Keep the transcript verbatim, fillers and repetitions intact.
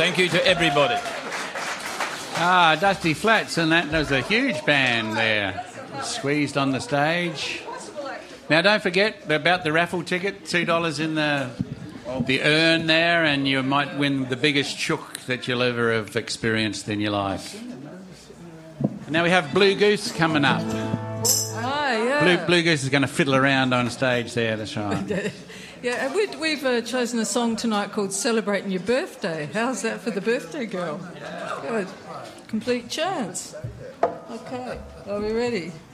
Thank you to everybody. Ah, Dusty Flats, and that there's a huge band there, squeezed on the stage. Now, don't forget about the raffle ticket, two dollars in the the urn there, and you might win the biggest chook that you'll ever have experienced in your life. And now we have Blue Goose coming up. Oh, yeah. Blue, Blue Goose is going to fiddle around on stage there, that's right. Yeah, and we'd, we've uh, chosen a song tonight called Celebrating Your Birthday. How's that for the birthday girl? Good. Complete chance. Okay, are we ready?